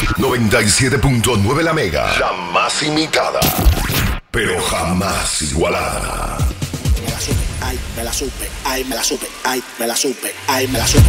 97.9 La Mega. Jamás imitada, pero jamás igualada. Me la supe, ay, me la supe, ay, me la supe, ay, me la supe, ay, me la supe.